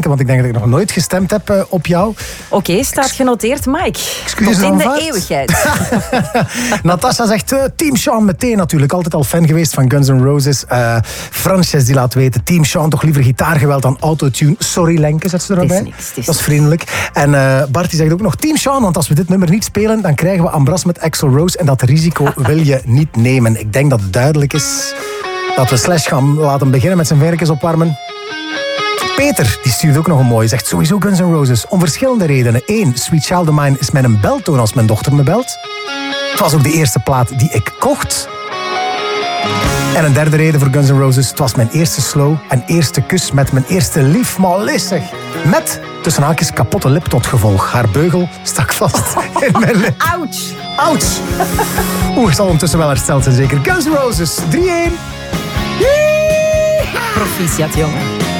Want ik denk dat ik nog nooit gestemd heb op jou. Oké, staat genoteerd. Mike, Excuus tot in de alvast. eeuwigheid. Natasha zegt Team Sean meteen natuurlijk. Altijd al fan geweest van Guns N' Roses. Frances die laat weten, Team Sean toch liever gitaargeweld dan autotune. Sorry Lenke, zet ze erbij. Dat is vriendelijk. En Bart die zegt ook nog Team Sean, want als we dit nummer niet spelen, dan krijgen we Ambras met Axl Rose en dat risico wil je niet nemen. Ik denk dat het duidelijk is dat we Slash gaan laten beginnen met zijn werkjes opwarmen. Peter, die stuurt ook nog een mooie. Zegt sowieso Guns N' Roses. Om verschillende redenen. 1. Sweet Child of Mine is mijn beltoon als mijn dochter me belt. Het was ook de eerste plaat die ik kocht. En een derde reden voor Guns N' Roses. Het was mijn eerste slow en eerste kus met mijn eerste lief. Maar lissig. Met, tussen haakjes, kapotte lip tot gevolg. Haar beugel stak vast in mijn lip. Ouch. Ouch. Het zal ondertussen wel hersteld zijn zeker. Guns N' Roses, 3-1. Proficiat, jongen.